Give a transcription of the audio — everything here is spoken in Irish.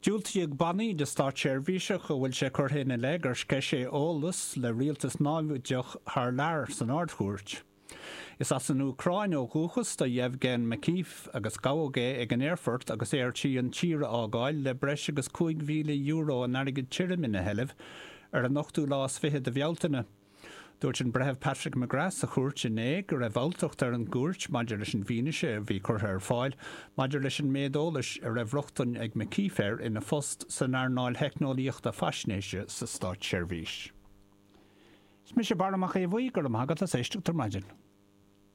Dúiltaí ag bannaí de Stát Seirbhíse go bhfuil sé curthaí le gur sce sé eolas le rialtas náimhúideach th lear san ardchúirt. Is as an Ucrain ó gúchas do Yevgen McKeith agus Gawagé ag an Airfort agus éirtí an tíre ágáil le breis agus €5,000 an airgid tirimine helibh ar an 8 de bhealtaine. Dúirt an brethebh Patrick McGrath a chuairt in gur a bháltocht ar an gúirt maidir leis an bhíneise a bhí curtha ar fáil, maidir leis an méadolalas ar raibh rochtain ag McKeith ina fost san airnáil heicneolaíochta faisnéise sa Stát Seirbhíse. Is mis sé bar amach é bhuaí gur am hagad a 6 tar maidin.